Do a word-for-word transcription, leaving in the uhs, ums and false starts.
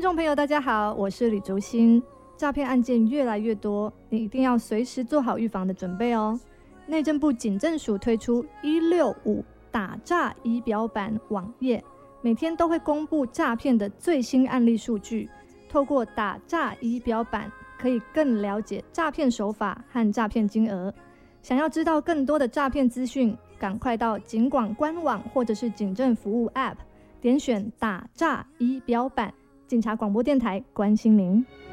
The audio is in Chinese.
听众朋友大家好，我是李竹欣。诈骗案件越来越多，你一定要随时做好预防的准备哦。内政部警政署推出一六五打诈仪表板网页，每天都会公布诈骗的最新案例数据。透过打诈仪表板，可以更了解诈骗手法和诈骗金额。想要知道更多的诈骗资讯，赶快到警广官网或者是警政服务 App， 点选打诈仪表板。警察广播电台关心您。